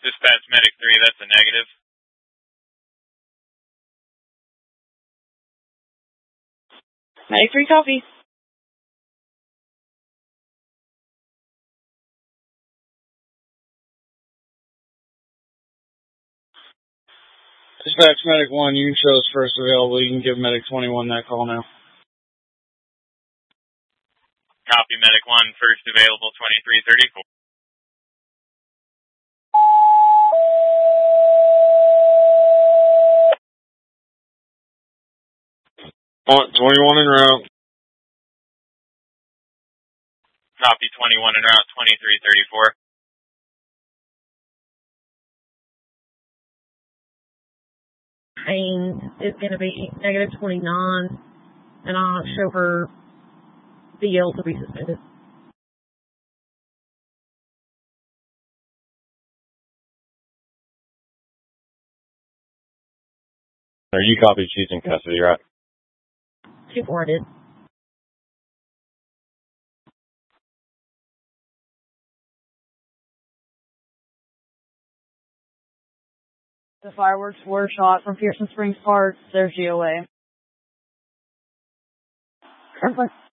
Dispatch Medic 3, that's a negative. Medic 3, copy. Dispatch Medic 1, you can show us first available. You can give Medic 21 that call now. Copy, Medic 1, first available, 2334. 21 en route. Copy, 21 en route, 2334. Pain is going to be negative 29, and I'll show her DL to be suspended. Are you copy? She's in custody, right? 2-4, I did. The fireworks were shot from Pearson Springs Park. There's GOA. Perfect.